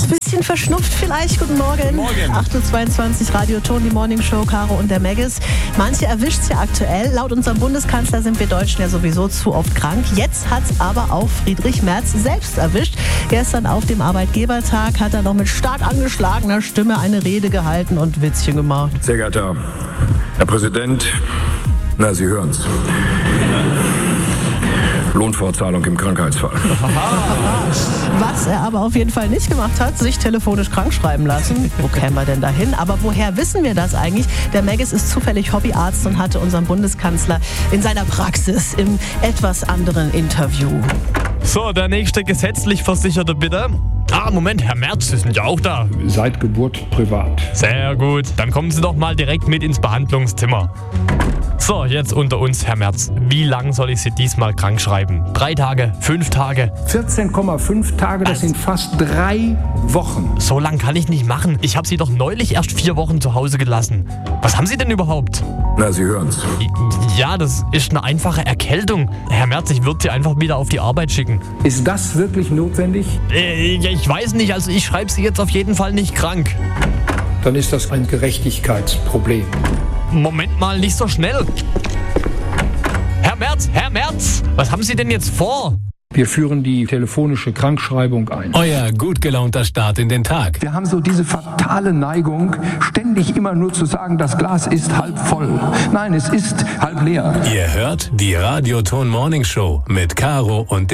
Ein bisschen verschnupft vielleicht. Guten Morgen. Morgen. 8.22 Uhr, Radio Ton, die Morning Show, Caro und der Meggis. Manche erwischt es ja aktuell. Laut unserem Bundeskanzler sind wir Deutschen ja sowieso zu oft krank. Jetzt hat es aber auch Friedrich Merz selbst erwischt. Gestern auf dem Arbeitgebertag hat er noch mit stark angeschlagener Stimme eine Rede gehalten und Witzchen gemacht. Sehr geehrter Herr Präsident, na, Sie hören's. Lohnfortzahlung im Krankheitsfall. Was er aber auf jeden Fall nicht gemacht hat, sich telefonisch krank schreiben lassen. Wo kämen wir denn dahin? Aber woher wissen wir das eigentlich? Der Meggis ist zufällig Hobbyarzt und hatte unseren Bundeskanzler in seiner Praxis im etwas anderen Interview. So, der nächste gesetzlich Versicherte bitte. Moment, Herr Merz, Sie sind ja auch da. Seit Geburt privat. Sehr gut, dann kommen Sie doch mal direkt mit ins Behandlungszimmer. So, jetzt unter uns, Herr Merz. Wie lang soll ich Sie diesmal krank schreiben? 3 Tage? 5 Tage? 14,5 Tage, das sind fast 3 Wochen. So lang kann ich nicht machen. Ich habe Sie doch neulich erst 4 Wochen zu Hause gelassen. Was haben Sie denn überhaupt? Na, Sie hören's. Ja, das ist eine einfache Erkältung. Herr Merz, ich würde Sie einfach wieder auf die Arbeit schicken. Ist das wirklich notwendig? Ich weiß nicht, also ich schreibe Sie jetzt auf jeden Fall nicht krank. Dann ist das ein Gerechtigkeitsproblem. Moment mal, nicht so schnell. Herr Merz, was haben Sie denn jetzt vor? Wir führen die telefonische Krankschreibung ein. Euer gut gelaunter Start in den Tag. Wir haben so diese fatale Neigung, ständig immer nur zu sagen, das Glas ist halb voll. Nein, es ist halb leer. Ihr hört die Radio Ton Morning Show mit Caro und